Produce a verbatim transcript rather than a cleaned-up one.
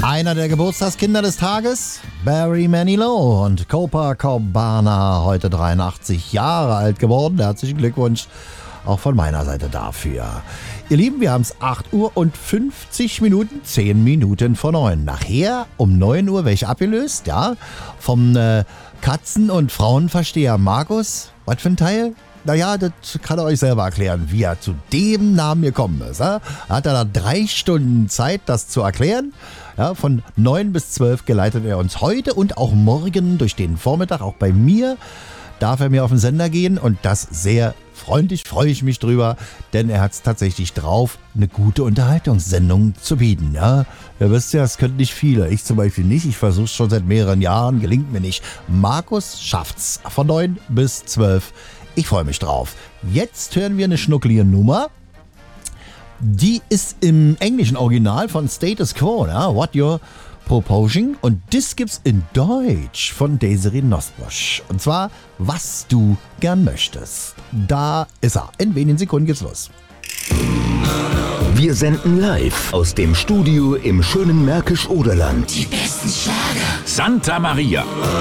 Einer der Geburtstagskinder des Tages, Barry Manilow und Copacabana, heute dreiundachtzig Jahre alt geworden. Herzlichen Glückwunsch auch von meiner Seite dafür. Ihr Lieben, wir haben es acht Uhr und fünfzig Minuten, zehn Minuten vor neun. Nachher um neun Uhr welche abgelöst, ja, vom äh, Katzen- und Frauenversteher Markus. Was für ein Teil? Naja, das kann er euch selber erklären, wie er zu dem Namen gekommen ist. Ja? Hat er da drei Stunden Zeit, das zu erklären. Ja, von neun bis zwölf geleitet er uns heute und auch morgen durch den Vormittag, auch bei mir, darf er mir auf den Sender gehen und das sehr freundlich, freue ich mich drüber, denn er hat es tatsächlich drauf, eine gute Unterhaltungssendung zu bieten. Ja? Ihr wisst ja, es können nicht viele, ich zum Beispiel nicht, ich versuche es schon seit mehreren Jahren, gelingt mir nicht. Markus schafft's von neun bis zwölf. Ich freue mich drauf. Jetzt hören wir eine schnucklige Nummer. Die ist im englischen Original von Status Quo, ja? What You're Proposing. Und das gibt's in Deutsch von Desiree Nosbusch. Und zwar, was du gern möchtest. Da ist er. In wenigen Sekunden geht's los. Wir senden live aus dem Studio im schönen Märkisch-Oderland. Die besten Schlager. Santa Maria.